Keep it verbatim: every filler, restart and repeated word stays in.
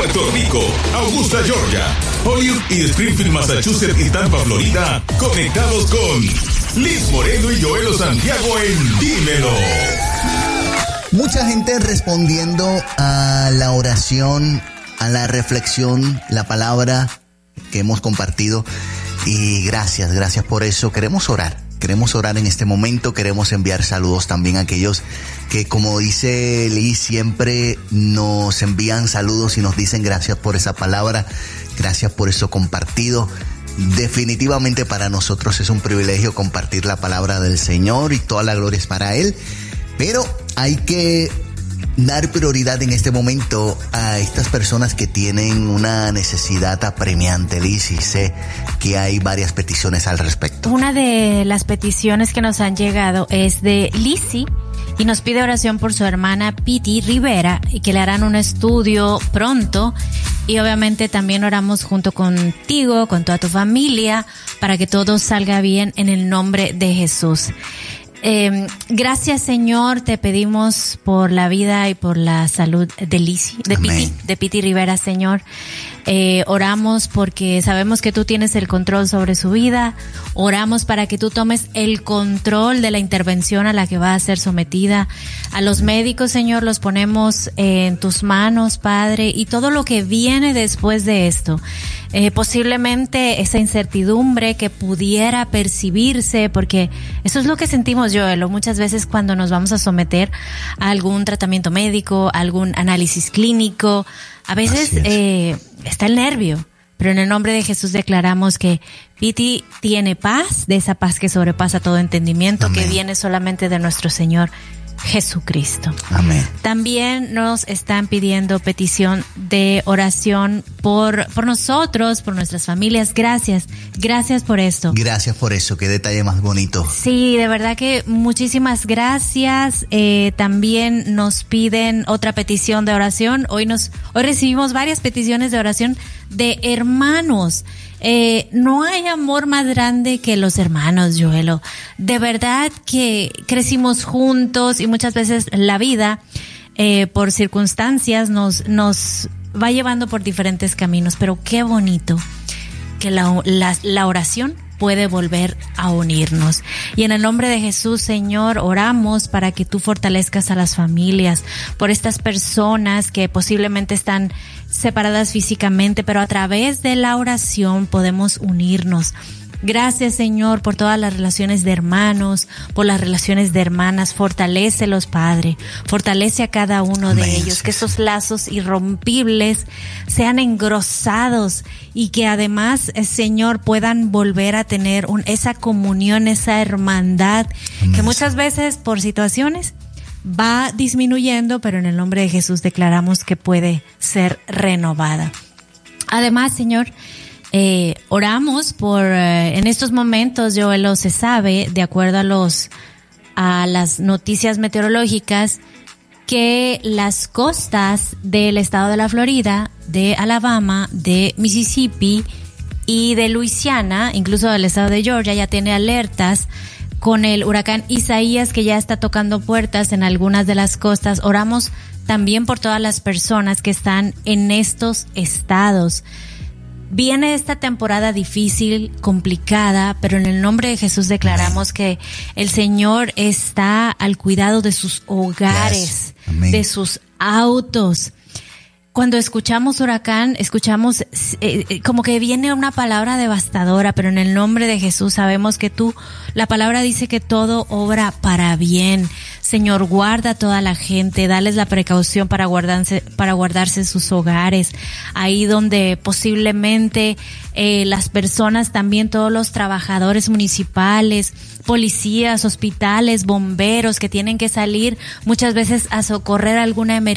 Puerto Rico, Augusta, Georgia, Holyoke y Springfield, Massachusetts y Tampa, Florida, conectados con Liz Moreno y Joelo Santiago en Dímelo. Mucha gente respondiendo a la oración, a la reflexión, la palabra que hemos compartido. Y gracias, gracias por eso. Queremos orar, queremos orar en este momento. Queremos enviar saludos también a aquellos que, como dice Liz, siempre nos envían saludos y nos dicen gracias por esa palabra, gracias por eso compartido. Definitivamente para nosotros es un privilegio compartir la palabra del Señor y toda la gloria es para Él. Pero hay que dar prioridad en este momento a estas personas que tienen una necesidad apremiante, Liz, y sé que hay varias peticiones al respecto. Una de las peticiones que nos han llegado es de Lizzy y nos pide oración por su hermana Piti Rivera y que le harán un estudio pronto. Y obviamente también oramos junto contigo, con toda tu familia, para que todo salga bien en el nombre de Jesús. Eh, gracias, Señor, te pedimos por la vida y por la salud de Lizzy, de Piti, de Piti Rivera, Señor. Eh, oramos porque sabemos que tú tienes el control sobre su vida. Oramos para que tú tomes el control de la intervención a la que va a ser sometida. A los médicos, Señor, los ponemos en tus manos, Padre, y todo lo que viene después de esto. Eh, posiblemente esa incertidumbre que pudiera percibirse, porque eso es lo que sentimos, Joelo, muchas veces cuando nos vamos a someter a algún tratamiento médico, a algún análisis clínico. A veces eh, está el nervio, pero en el nombre de Jesús declaramos que Piti tiene paz, de esa paz que sobrepasa todo entendimiento, Amén, que viene solamente de nuestro Señor Jesucristo. Amén. También nos están pidiendo petición de oración por, por nosotros, por nuestras familias. Gracias, gracias por esto. Gracias por eso, qué detalle más bonito. Sí, de verdad que muchísimas gracias. Eh, también nos piden otra petición de oración. Hoy nos, hoy recibimos varias peticiones de oración de hermanos. Eh, no hay amor más grande que los hermanos, Joelo. De verdad que crecimos juntos y muchas veces la vida, eh, por circunstancias nos, nos va llevando por diferentes caminos, pero qué bonito que la, la, la oración puede volver a unirnos. Y en el nombre de Jesús, Señor, oramos para que tú fortalezcas a las familias, por estas personas que posiblemente están separadas físicamente, pero a través de la oración podemos unirnos. Gracias, Señor, por todas las relaciones de hermanos, por las relaciones de hermanas. Fortalécelos, Padre. Fortalece a cada uno de ellos. Sí, que esos lazos irrompibles sean engrosados y que además, Señor, puedan volver a tener un, esa comunión, esa hermandad, Amén, que muchas veces por situaciones va disminuyendo, pero en el nombre de Jesús declaramos que puede ser renovada. Además, Señor, Eh, oramos por, eh, en estos momentos, Joelo, se sabe, de acuerdo a los, a las noticias meteorológicas, que las costas del estado de la Florida, de Alabama, de Mississippi y de Luisiana, incluso del estado de Georgia, ya tiene alertas con el huracán Isaías, que ya está tocando puertas en algunas de las costas. Oramos también por todas las personas que están en estos estados. Viene esta temporada difícil, complicada, pero en el nombre de Jesús declaramos que el Señor está al cuidado de sus hogares, yes, de sus autos. Cuando escuchamos huracán, escuchamos eh, como que viene una palabra devastadora, pero en el nombre de Jesús sabemos que tú, la palabra dice que todo obra para bien. Señor, guarda a toda la gente, dales la precaución para guardarse, para guardarse sus hogares, ahí donde posiblemente eh, las personas, también todos los trabajadores municipales, policías, hospitales, bomberos que tienen que salir muchas veces a socorrer alguna emergencia.